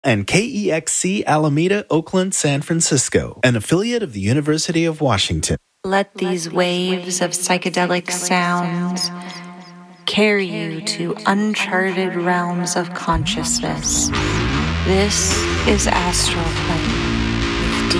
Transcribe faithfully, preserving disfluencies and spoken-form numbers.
And K E X C Alameda, Oakland, San Francisco, an affiliate of the University of Washington. Let these waves of psychedelic sounds carry you to uncharted realms of consciousness. This is Astral Plane.